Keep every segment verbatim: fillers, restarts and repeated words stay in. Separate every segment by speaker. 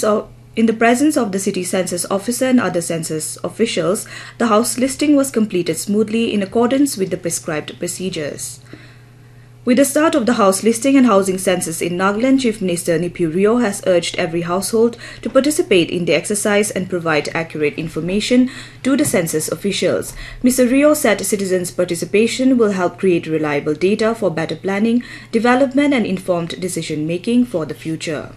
Speaker 1: presence of In the presence of the city census officer and other census officials, the house listing was completed smoothly in accordance with the prescribed procedures. With the start of the house listing and housing census in Nagaland, Chief Minister Niphu Rio has urged every household to participate in the exercise and provide accurate information to the census officials. Mister Rio said citizens' participation will help create reliable data for better planning, development and informed decision-making for the future.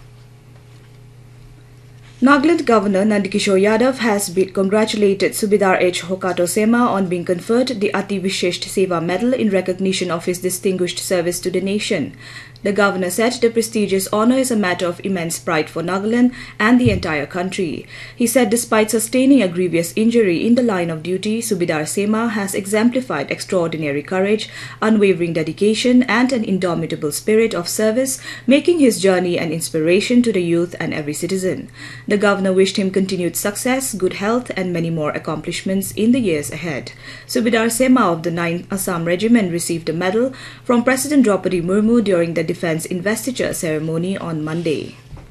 Speaker 1: Nagaland Governor Nandikishore Yadav has been congratulated Subedar H. Hokato Sema on being conferred the Ati Vishisht Seva Medal in recognition of his distinguished service to the nation. The governor said the prestigious honor is a matter of immense pride for Nagaland and the entire country. He said despite sustaining a grievous injury in the line of duty, Subedar Sema has exemplified extraordinary courage, unwavering dedication and an indomitable spirit of service, making his journey an inspiration to the youth and every citizen. The governor wished him continued success, good health and many more accomplishments in the years ahead. Subedar Sema of the ninth Assam Regiment received a medal from President Draupadi Murmu during the Defence Investiture ceremony on Monday.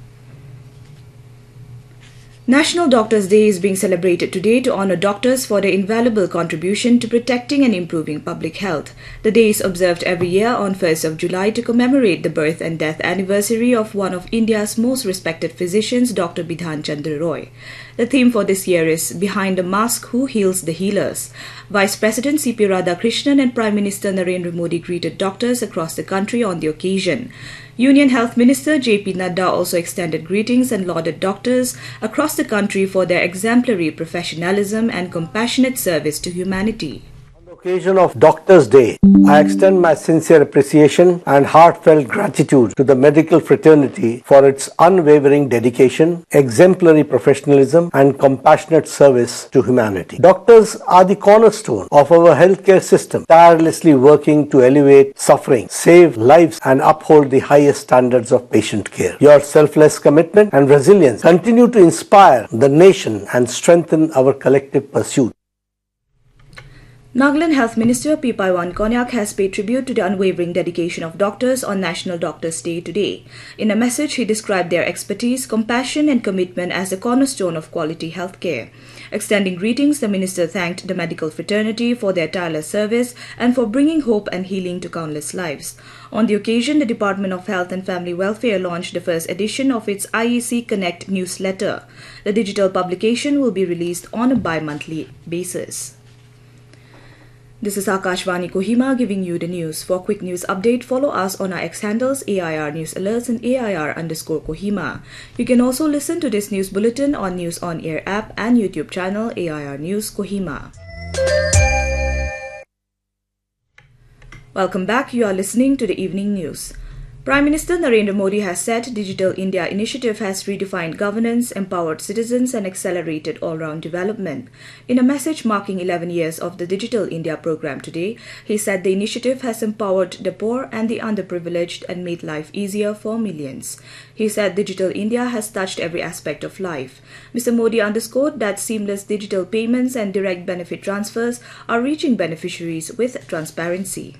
Speaker 1: National Doctors' Day is being celebrated today to honor doctors for their invaluable contribution to protecting and improving public health. The day is observed every year on first of July to commemorate the birth and death anniversary of one of India's most respected physicians, Doctor Bidhan Chandra Roy. The theme for this year is Behind the Mask, Who Heals the Healers. Vice President C P Radhakrishnan and Prime Minister Narendra Modi greeted doctors across the country on the occasion. Union Health Minister J P Nadda also extended greetings and lauded doctors across the country for their exemplary professionalism and compassionate service to humanity.
Speaker 2: On the occasion of Doctors' Day, I extend my sincere appreciation and heartfelt gratitude to the medical fraternity for its unwavering dedication, exemplary professionalism and compassionate service to humanity. Doctors are the cornerstone of our healthcare system, tirelessly working to alleviate suffering, save lives and uphold the highest standards of patient care. Your selfless commitment and resilience continue to inspire the nation and strengthen our collective pursuit.
Speaker 1: Nagaland Health Minister P. Paiwan Konyak has paid tribute to the unwavering dedication of doctors on National Doctors' Day today. In a message, he described their expertise, compassion and commitment as the cornerstone of quality healthcare. Extending greetings, the minister thanked the medical fraternity for their tireless service and for bringing hope and healing to countless lives. On the occasion, the Department of Health and Family Welfare launched the first edition of its I E C Connect newsletter. The digital publication will be released on a bi-monthly basis. This is Akashvani Kohima giving you the news. For quick news update, follow us on our X handles A I R News Alerts and A I R underscore Kohima. You can also listen to this news bulletin on News On Air app and YouTube channel A I R News Kohima. Welcome back. You are listening to the evening news. Prime Minister Narendra Modi has said Digital India initiative has redefined governance, empowered citizens and accelerated all-round development. In a message marking eleven years of the Digital India program today, he said the initiative has empowered the poor and the underprivileged and made life easier for millions. He said Digital India has touched every aspect of life. Mister Modi underscored that seamless digital payments and direct benefit transfers are reaching beneficiaries with transparency.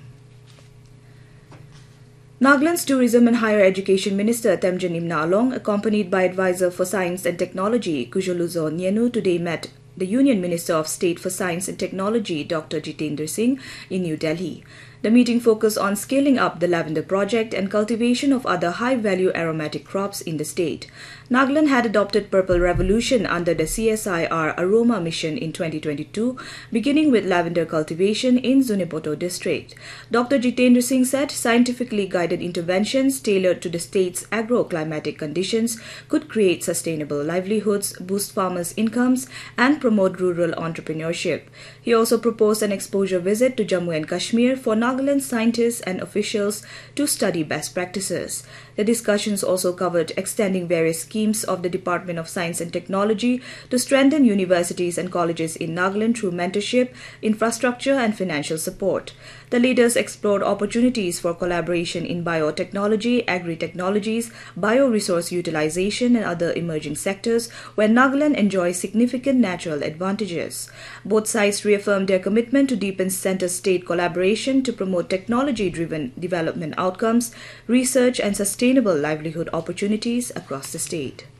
Speaker 1: Nagaland's Tourism and Higher Education Minister Temjen Imna Along, accompanied by Advisor for Science and Technology Kujoluzo Nyenu, today met the Union Minister of State for Science and Technology Doctor Jitendra Singh in New Delhi. The meeting focused on scaling up the lavender project and cultivation of other high-value aromatic crops in the state. Nagaland had adopted Purple Revolution under the C S I R Aroma Mission in twenty twenty-two, beginning with lavender cultivation in Zunipoto district. Doctor Jitendra Singh said scientifically guided interventions tailored to the state's agro-climatic conditions could create sustainable livelihoods, boost farmers' incomes, and promote rural entrepreneurship. He also proposed an exposure visit to Jammu and Kashmir for Nagaland scientists and officials to study best practices. The discussions also covered extending various schemes of the Department of Science and Technology to strengthen universities and colleges in Nagaland through mentorship, infrastructure and financial support. The leaders explored opportunities for collaboration in biotechnology, agri-technologies, bioresource utilization and other emerging sectors where Nagaland enjoys significant natural advantages. Both sides reaffirmed their commitment to deepen center-state collaboration to promote technology-driven development outcomes, research and sustainable livelihood opportunities across the state.